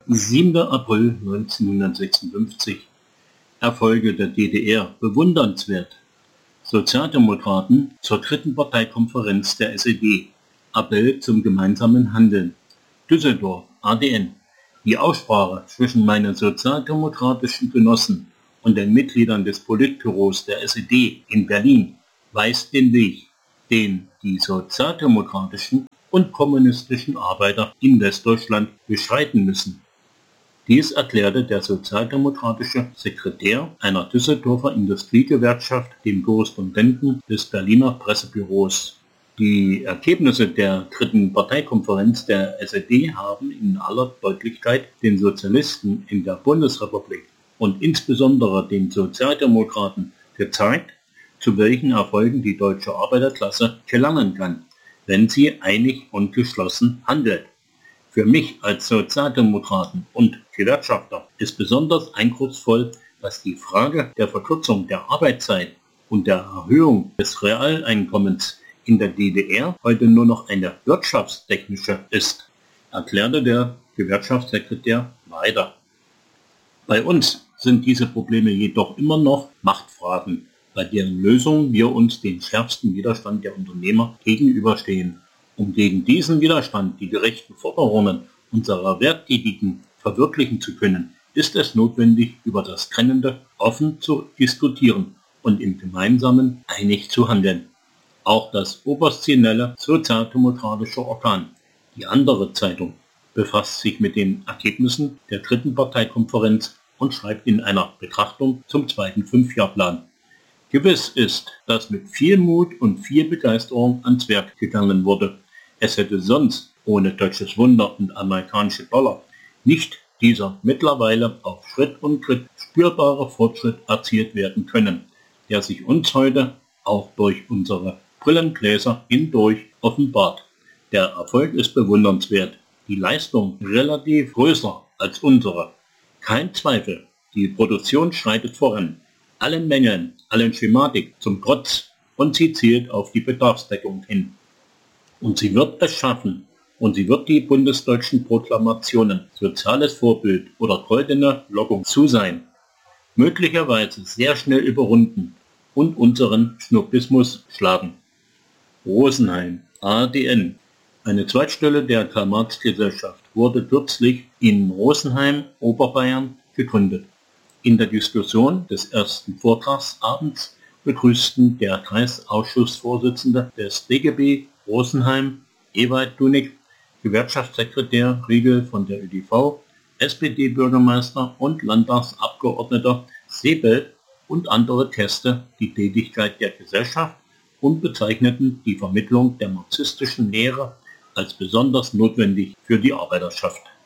7. April 1956. Erfolge der DDR bewundernswert. Sozialdemokraten zur dritten Parteikonferenz der SED. Appell zum gemeinsamen Handeln. Düsseldorf, ADN. Die Aussprache zwischen meinen sozialdemokratischen Genossen und den Mitgliedern des Politbüros der SED in Berlin weist den Weg, den die sozialdemokratischen und kommunistischen Arbeiter in Westdeutschland beschreiten müssen. Dies erklärte der sozialdemokratische Sekretär einer Düsseldorfer Industriegewerkschaft dem Korrespondenten des Berliner Pressebüros. Die Ergebnisse der dritten Parteikonferenz der SED haben in aller Deutlichkeit den Sozialisten in der Bundesrepublik und insbesondere den Sozialdemokraten gezeigt, zu welchen Erfolgen die deutsche Arbeiterklasse gelangen kann, wenn sie einig und geschlossen handelt. Für mich als Sozialdemokraten und Gewerkschafter ist besonders eindrucksvoll, dass die Frage der Verkürzung der Arbeitszeit und der Erhöhung des Realeinkommens in der DDR heute nur noch eine wirtschaftstechnische ist, erklärte der Gewerkschaftssekretär weiter. Bei uns sind diese Probleme jedoch immer noch Machtfragen, bei deren Lösung wir uns dem schärfsten Widerstand der Unternehmer gegenüberstehen. Um gegen diesen Widerstand die gerechten Forderungen unserer Werktätigen verwirklichen zu können, ist es notwendig, über das Trennende offen zu diskutieren und im Gemeinsamen einig zu handeln. Auch das oppositionelle sozialdemokratische Organ, die andere Zeitung, befasst sich mit den Ergebnissen der dritten Parteikonferenz und schreibt in einer Betrachtung zum zweiten Fünfjahrplan. Gewiss ist, dass mit viel Mut und viel Begeisterung ans Werk gegangen wurde. Es hätte sonst, ohne deutsches Wunder und amerikanische Dollar, nicht dieser mittlerweile auf Schritt und Tritt spürbare Fortschritt erzielt werden können, der sich uns heute auch durch unsere Brillengläser hindurch offenbart. Der Erfolg ist bewundernswert, die Leistung relativ größer als unsere. Kein Zweifel, die Produktion schreitet voran, allen Mängeln, allen Schematik zum Trotz, und sie zielt auf die Bedarfsdeckung hin. Und sie wird es schaffen, und sie wird die bundesdeutschen Proklamationen soziales Vorbild oder goldene Lockung zu sein, möglicherweise sehr schnell überrunden und unseren Snobismus schlagen. Rosenheim, ADN. Eine Zweitstelle der Karl-Marx-Gesellschaft wurde kürzlich in Rosenheim, Oberbayern, gegründet. In der Diskussion des ersten Vortragsabends begrüßten der Kreisausschussvorsitzende des DGB Rosenheim, Ewald Dunig, Gewerkschaftssekretär Riegel von der ÖDV, SPD-Bürgermeister und Landtagsabgeordneter Seebelt und andere Gäste die Tätigkeit der Gesellschaft und bezeichneten die Vermittlung der marxistischen Lehre als besonders notwendig für die Arbeiterschaft.